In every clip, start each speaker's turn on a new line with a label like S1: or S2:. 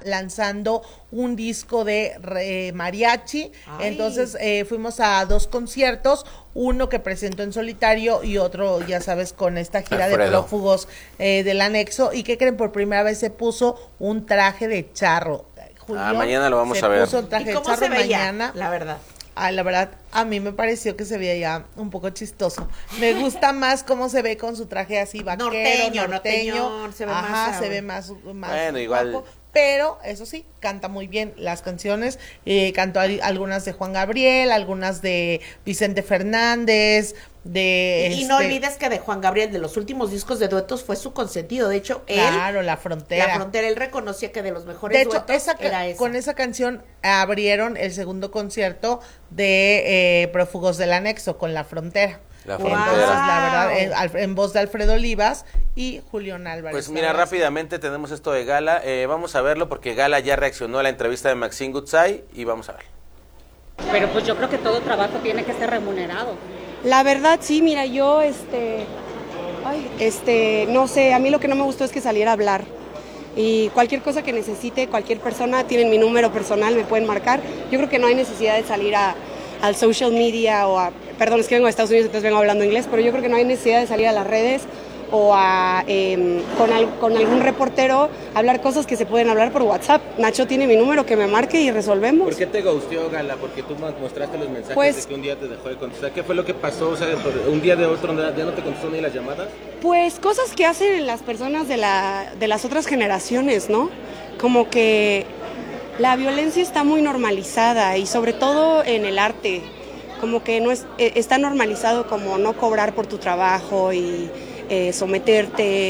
S1: lanzando un disco de mariachi.
S2: Ay.
S1: Entonces fuimos a 2 conciertos, uno que presentó en solitario y otro, ya sabes, con esta gira de prófugos del anexo. ¿Y qué creen? Por primera vez se puso un traje de charro. Julio,
S3: mañana lo vamos a ver.
S1: Puso un traje
S2: ¿Y cómo
S1: de charro
S2: se veía?
S1: mañana.
S2: La verdad.
S1: La verdad, a mí me pareció que se veía ya un poco chistoso. Me gusta más cómo se ve con su traje así vaquero, norteño.
S2: Se ve
S1: Ajá,
S2: más,
S1: se ve más
S3: bueno, igual.
S1: guapo. Pero, eso sí, canta muy bien las canciones. Cantó algunas de Juan Gabriel, algunas de Vicente Fernández,
S2: Y no olvides que de Juan Gabriel, de los últimos discos de duetos, fue su consentido. De hecho,
S1: claro, La Frontera,
S2: él reconocía que de los mejores
S1: de hecho,
S2: duetos era esa.
S1: con esa canción abrieron el segundo concierto de Prófugos del Anexo, con La Frontera.
S3: La
S1: Entonces,
S3: Frontera.
S1: la verdad, en voz de Alfredo Olivas y Julián Álvarez.
S3: Pues mira, rápidamente tenemos esto de Gala. Vamos a verlo porque Gala ya reaccionó a la entrevista de Maxine Goodside y vamos a verlo.
S4: Pero pues yo creo que todo trabajo tiene que ser remunerado.
S5: La verdad, sí, mira, yo, no sé, a mí lo que no me gustó es que saliera a hablar. Y cualquier cosa que necesite, cualquier persona, tienen mi número personal, me pueden marcar. Yo creo que no hay necesidad de salir al social media perdón, es que vengo de Estados Unidos, entonces vengo hablando inglés, pero yo creo que no hay necesidad de salir a las redes o con algún reportero hablar cosas que se pueden hablar por WhatsApp. Nacho tiene mi número, que me marque y resolvemos.
S6: ¿Por qué te ghosteó, Gala? Porque tú mostraste los mensajes de que un día te dejó de contestar. ¿Qué fue lo que pasó? O sea, un día de otro ya no te contestó ni las llamadas.
S5: Pues cosas que hacen las personas de las otras generaciones, ¿no? Como que la violencia está muy normalizada y sobre todo en el arte. Como que no está normalizado como no cobrar por tu trabajo y someterte.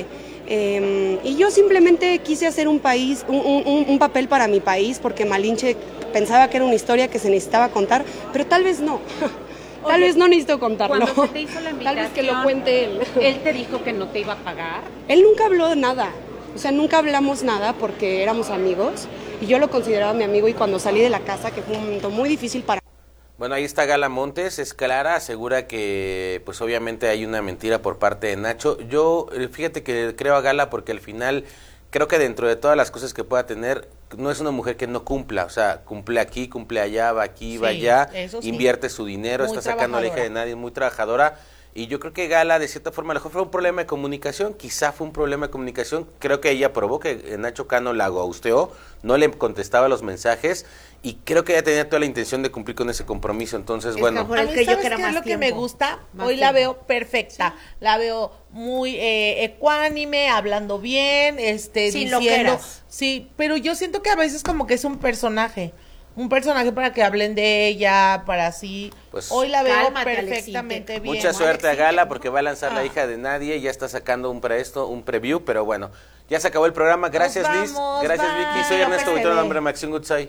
S5: Y yo simplemente quise hacer un papel para mi país porque Malinche pensaba que era una historia que se necesitaba contar, pero tal vez no. Tal vez no necesito contarlo.
S4: Cuando se te hizo la invitación,
S5: tal vez que lo cuente él.
S4: ¿Él te dijo que no te iba a pagar?
S5: Él nunca habló de nada. O sea, nunca hablamos nada porque éramos amigos y yo lo consideraba mi amigo, y cuando salí de la casa, que fue un momento muy difícil para...
S3: Bueno, ahí está Gala Montes, es clara, asegura que pues obviamente hay una mentira por parte de Nacho. Yo, fíjate que creo a Gala porque al final creo que dentro de todas las cosas que pueda tener, no es una mujer que no cumpla, o sea, cumple aquí, cumple allá, va aquí, va allá, invierte su dinero,
S1: muy
S3: está sacando a la hija de nadie, muy trabajadora. Y yo creo que Gala, de cierta forma, a lo mejor fue un problema de comunicación, quizá fue un problema de comunicación. Creo que ella probó que Nacho Cano la ghosteó, no le contestaba los mensajes, y creo que ella tenía toda la intención de cumplir con ese compromiso. Entonces, bueno.
S1: A mí, ¿sabes qué es lo que me gusta? Hoy la veo perfecta, sí. La veo muy ecuánime, hablando bien, diciendo... Sí, pero yo siento que a veces como que es un personaje para que hablen de ella, para así. Pues, hoy la veo perfectamente bien.
S3: Mucha suerte a Gala porque va a lanzar La hija de nadie, ya está sacando un preview, pero bueno, ya se acabó el programa. Gracias, Liz. Gracias, Vicky. Soy Ernesto Buitrón, nombre Maxine Goodside.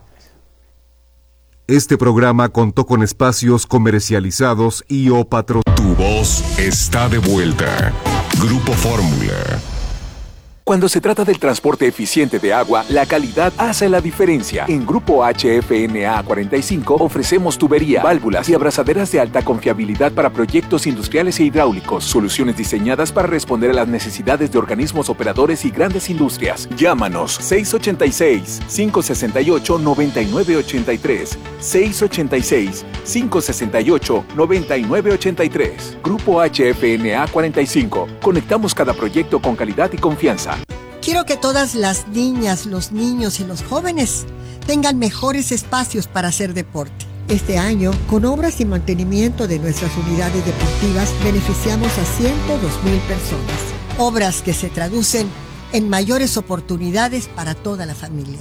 S7: Este programa contó con espacios comercializados y o patrocinados.
S8: Tu voz está de vuelta. Grupo Fórmula.
S9: Cuando se trata del transporte eficiente de agua, la calidad hace la diferencia. En Grupo HFNA 45 ofrecemos tubería, válvulas y abrazaderas de alta confiabilidad para proyectos industriales e hidráulicos. Soluciones diseñadas para responder a las necesidades de organismos operadores y grandes industrias. Llámanos 686-568-9983. 686-568-9983. Grupo HFNA 45. Conectamos cada proyecto con calidad y confianza.
S10: Quiero que todas las niñas, los niños y los jóvenes tengan mejores espacios para hacer deporte. Este año, con obras y mantenimiento de nuestras unidades deportivas, beneficiamos a 102,000 personas. Obras que se traducen en mayores oportunidades para toda la familia.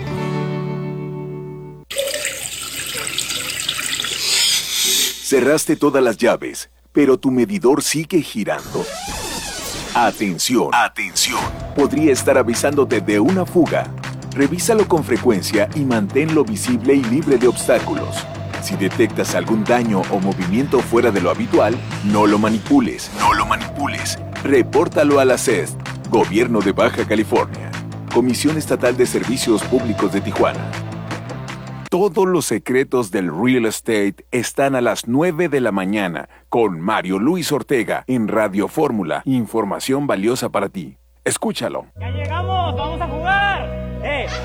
S9: Cerraste todas las llaves, pero tu medidor sigue girando. Atención, atención. Podría estar avisándote de una fuga. Revísalo con frecuencia y manténlo visible y libre de obstáculos. Si detectas algún daño o movimiento fuera de lo habitual, no lo manipules. No lo manipules. Repórtalo a la CEST, Gobierno de Baja California. Comisión Estatal de Servicios Públicos de Tijuana. Todos los secretos del real estate están a las 9 de la mañana con Mario Luis Ortega en Radio Fórmula. Información valiosa para ti. Escúchalo.
S11: ¡Ya llegamos! ¡Vamos a jugar!